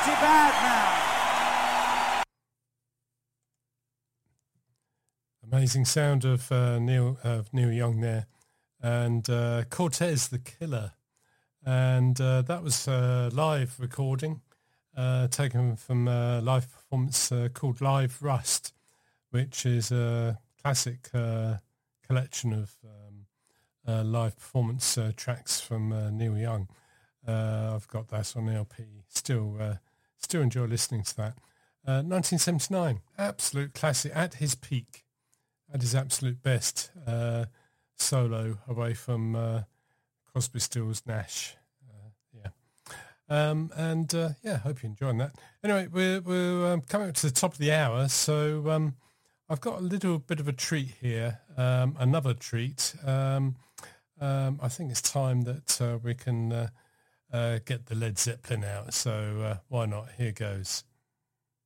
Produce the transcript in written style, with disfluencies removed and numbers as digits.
pretty bad now. Amazing sound of Neil Young there, and Cortez the Killer, and that was a live recording taken from a live performance called Live Rust, which is a classic collection of live performance tracks from Neil Young. I've got that on LP. Still enjoy listening to that. 1979, absolute classic at his peak. At his absolute best, solo away from Crosby, Stills, Nash. Hope you're enjoying that. Anyway, we're coming up to the top of the hour, so I've got a little bit of a treat here, another treat. I think it's time that we can get the Led Zeppelin out, so why not? Here goes.